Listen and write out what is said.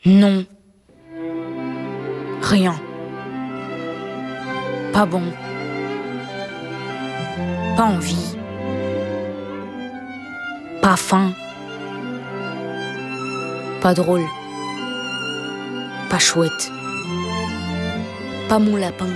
Non. Rien. Pas bon. Pas envie. Pas faim. Pas drôle. Pas chouette. Pas mon lapin.